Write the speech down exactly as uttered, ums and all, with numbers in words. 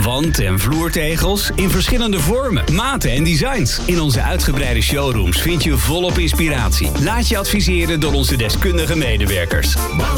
Wand- en vloertegels in verschillende vormen, maten en designs. In onze uitgebreide showrooms vind je volop inspiratie. Laat je adviseren door onze deskundige medewerkers.